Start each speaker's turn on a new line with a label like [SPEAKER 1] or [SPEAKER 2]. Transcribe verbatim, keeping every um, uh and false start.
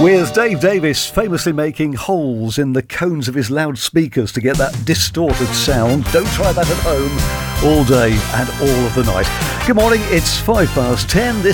[SPEAKER 1] With Dave Davis famously making holes in the cones of his loudspeakers to get that distorted sound. Don't try that at home all day and all of the night. Good morning, it's five past ten. This